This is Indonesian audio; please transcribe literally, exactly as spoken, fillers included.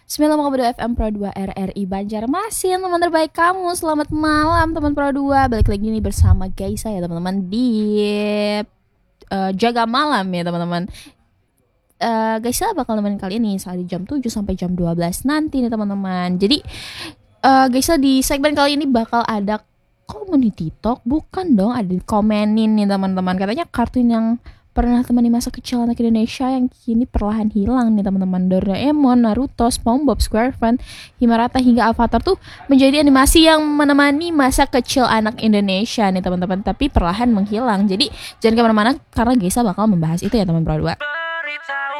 sembilan koma dua F M Pro dua R R I Banjarmasin, teman terbaik kamu. Selamat malam teman Pro dua. Balik lagi nih bersama guys saya teman-teman di uh, Jaga Malam ya teman-teman. Uh, guys saya bakal nemenin kalian nih saat di jam tujuh sampai jam dua belas nanti nih teman-teman. Jadi uh, guys di segmen kali ini bakal ada community talk. Bukan dong, ada komenin nih teman-teman. Katanya kartun yang pernah temani masa kecil anak Indonesia yang kini perlahan hilang nih teman-teman. Doraemon, Naruto, SpongeBob, SquarePants, Himarata hingga Avatar tuh menjadi animasi yang menemani masa kecil anak Indonesia nih teman-teman, tapi perlahan menghilang. Jadi jangan kemana-mana karena Geisa bakal membahas itu ya teman Pro dua.